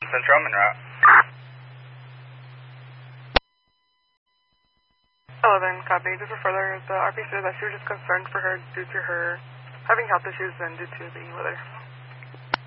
Central en route. 11, copy. Just for further, the RP said that she was just concerned for her due to her having health issues and due to the weather.